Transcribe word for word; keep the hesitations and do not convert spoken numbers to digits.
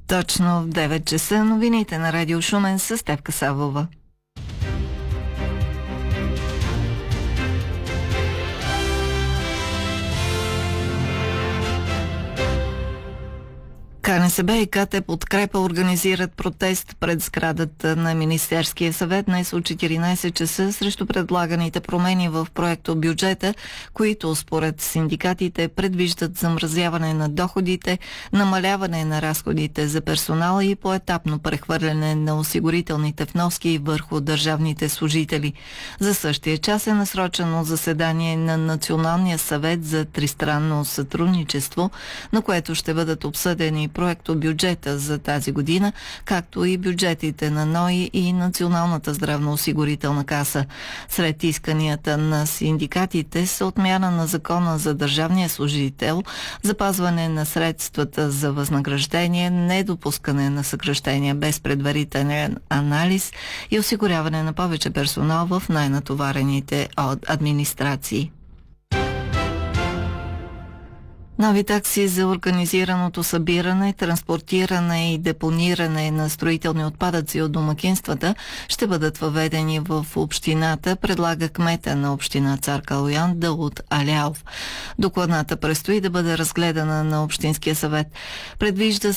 Точно в девет часа новините на Радио Шумен с Стефка Савова. КНСБ и КТ Подкрепа организират протест пред сградата на Министерския съвет днес от четиринайсет часа срещу предлаганите промени в проекто бюджета, които според синдикатите предвиждат замразяване на доходите, намаляване на разходите за персонал и поетапно прехвърляне на осигурителните вноски върху държавните служители. За същия час е насрочено заседание на Националния съвет за тристранно сътрудничество, на което ще бъдат обсъдени проекто бюджета за тази година, както и бюджетите на НОИ и Националната здравноосигурителна каса. Сред исканията на синдикатите са отмяна на закона за държавния служител, запазване на средствата за възнаграждение, недопускане на съкращения без предварителен анализ и осигуряване на повече персонал в най-натоварените администрации. Нови такси за организираното събиране, транспортиране и депониране на строителни отпадъци от домакинствата ще бъдат въведени в общината, предлага кмета на община Цар Калоян Даут Аляов. Докладната предстои да бъде разгледана на Общинския съвет. Предвижда